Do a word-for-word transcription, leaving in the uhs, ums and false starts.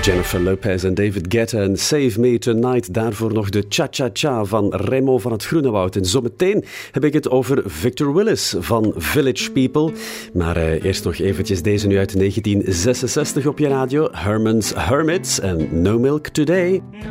Jennifer Lopez en David Guetta en Save Me Tonight. Daarvoor nog de Cha-Cha-Cha van Remo van het Groenewoud. En zometeen heb ik het over Victor Willis van Village People. Maar uh, eerst nog eventjes deze nu uit negentien zesenzestig op je radio. Herman's Hermits en No Milk Today.